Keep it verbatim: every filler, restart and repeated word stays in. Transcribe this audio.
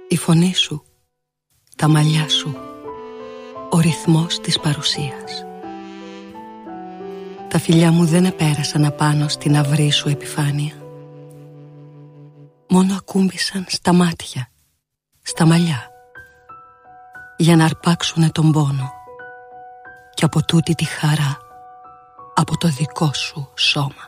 Η φωνή σου, τα μαλλιά σου, ο ρυθμός της παρουσίας. Τα φιλιά μου δεν επέρασαν απάνω στην αυρή σου επιφάνεια. Μόνο ακούμπησαν στα μάτια, στα μαλλιά, για να αρπάξουνε τον πόνο και από τούτη τη χαρά από το δικό σου σώμα.